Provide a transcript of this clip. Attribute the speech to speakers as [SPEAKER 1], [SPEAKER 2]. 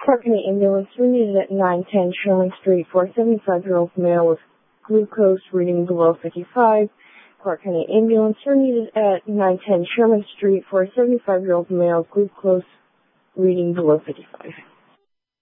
[SPEAKER 1] Clark County Ambulance needed at 910 Sherman Street for a 75-year-old male with glucose reading below 55. Clark County Ambulance needed at 910 Sherman Street for a 75-year-old male, glucose reading below 55.